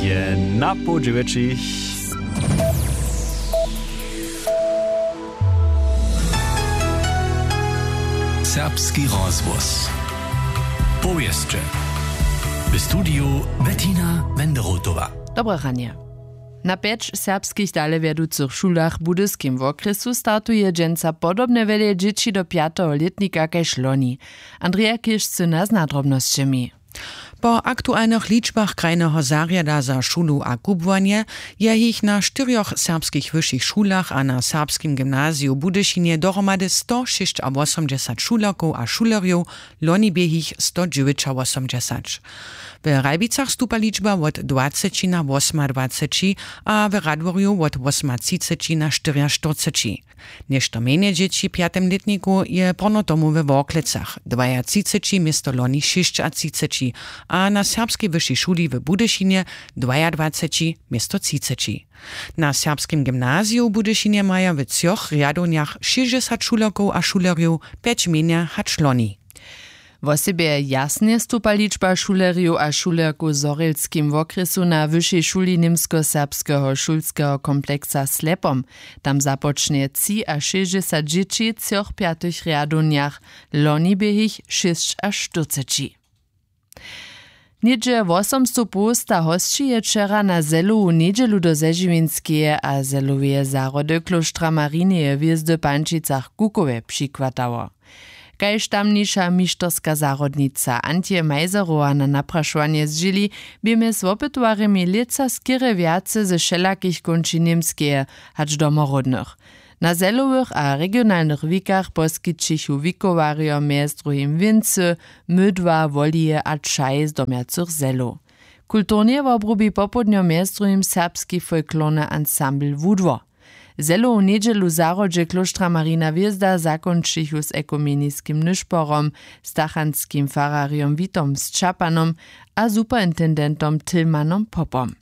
je na podživeči. Serbski rozvoz. Powieszcze. W studiu Bettina Wenderotova. Dobre ranie. Na 5 serbskich dalej wiedúcych šulach w budyskim okresu startuje dżęca podobne wiele dzieci do 5. letnika kaž loni. Andrea Kiszcy nas nadrobnosćemi. Po aktualnych liczbach krajnego zariada za szulu a kubwanie je ich na 4 serbskich wyższych szulach a na serbskim gimnazju Budyszynie dohromady 186 szulaków a szulerjów, loni bie ich 189. W Rajbicach stupa liczba od 20 na 28, a w Radworju od 38 na 44. Nešto mniej dzieci w 5. letniku je porno tomu we Worklecach, 32 miesto loni 36, a na serbskiej wyższej szuli w Budyszynie 22 miesto 30. Na serbskim gimnazju w Budyszynie maja w 3 riadoniach 60 szulaków a szulerjów, 5 mniej hacz loni. Wo sobie jasnie stupa liczba šulerjów a šulerków w Zorelskim okresu na wyższej szuli Nimsko-Serbskiego szulskiego kompleksa Slepom. Tam zapocznie 3 a 60 dzieci w 3 5 riadoniach, loni by ich 6 a 40. Niedzie 800 posta hostči je wczera na Zelovu niedzielu do Zeživinskeje a Zelovie zarody kloštra Marineje w Pančicach Kukowe przykładało. Kaž tamniejsza mištorska zarodnica Antje Majzerowa na napraszanie zžili, by z opytwarami leca skiery wiace ze wszelakich končí Nimskeje, hacz domorodnych. Na zelowych a regionalnych wikach poskičichu wikowariom mez druhim wincy, mydwa, wolije a čaj z domiacych zelo. Kulturnie w obrubi popodnio mez druhim serbski folklorny ansambl Wudwo. Zelo w niedzielu zarodzie kloštra Marina Wjezda zakończychu z ekumeniskim nyszporom, stachanskim farariom Witom z Čapanom a superintendentom Tilmanom Popom.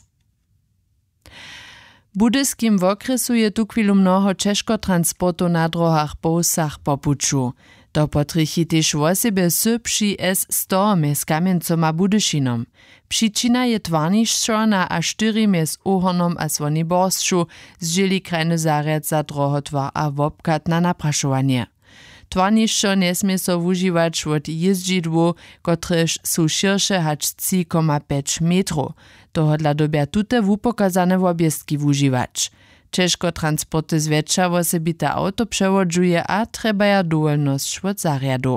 W budyskim okresu je tu chwilu mnoho ciężko transportu na drogach po wsach popuczu. To potrychi też wosebie przy S100 mez Kamiencom a Budyszynom. Przyczyna je twarnišćo na A4 mez Uhonom a Svoniborsku zžili krajny zariad za drohotvar a wopkat na napraszowanie. Twarnišćo nie smie so wužiwać od jeździdłu, kotrež su širše hač 3,5 metrów. Tohodla dobia tute wupokazane wobjezdki wužiwać. Ciężko transporty zwietrza wosebite auto przewodzuje, a trebaja dowolność od zariadu.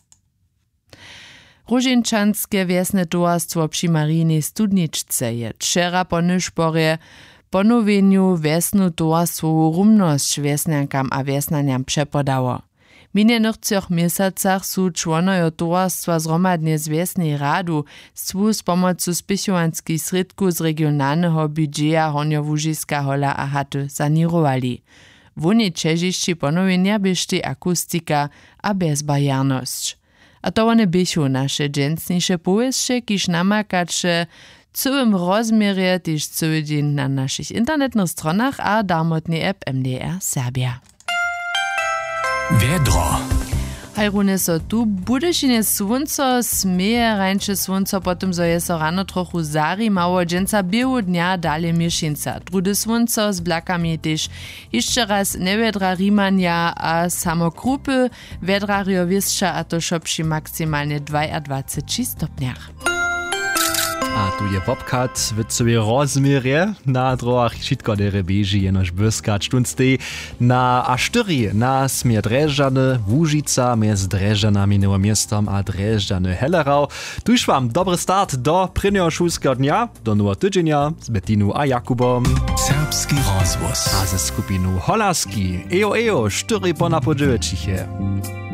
Różinčanskie wiesne towarstwo przy Marinej Studniczce je wczera po nyszporje ponowieniu wiesnu towarstwu rumność wiesniankam a wiesnaniam przepodało. W minionych 3 miesacach su członojo towarstwa zromadnie z wiesnej radu z pomocą spichowanskich środków z regionalnego budżetu Hornio-Łużyska hola a chaty sanirowali. Woni czežišći ponowienia byšti akustika a bezbarierność. A to one bychu nasze dżęsniejsze powieszcze, kiż namakacze w całym rozmierze też cały dzień na naszych internetnych stronach a darmotnej app MDR Serbia. Wiedro. Hajrune so tu Budyszynie słonco, smieje rańcze słonco, potem zo je so rano trochu zari, mało dżęca biegu dnia dalej mieszynca. Drude słonco z blakami też. Jeszcze raz newiedra rimania a samo krupy, wiedrario wieszcza, a to szopši maksymalnie 22 stopniach. A tu je popkat w sobie rozmierje na drogach wszystko dere beži jenož błyskać tunstej na A4 na smier Drežane, Łužica mez Drežanami nowo miestom a Drežane Hellerau. Tu już wam dobry start do prvního šulskiego dnia, do nowego tydzienia z Bettiną a Jakubom. Serbski rozvoz. A ze skupinu Holaski, EO, 4 po na podživečiche.